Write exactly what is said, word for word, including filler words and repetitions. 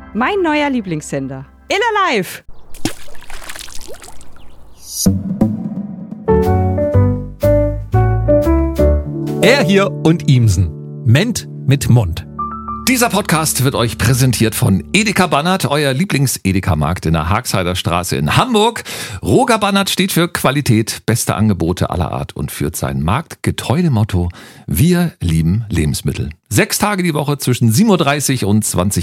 Mein neuer Lieblingssender. Iller Live. Er hier und Ihmsen. Ment mit Mund. Dieser Podcast wird euch präsentiert von Edeka Bannert, euer Lieblings-Edeka-Markt in der Haagsheider Straße in Hamburg. Roger Bannert steht für Qualität, beste Angebote aller Art und führt sein marktgetreu dem Motto: Wir lieben Lebensmittel. Sechs Tage die Woche zwischen sieben Uhr dreißig und zwanzig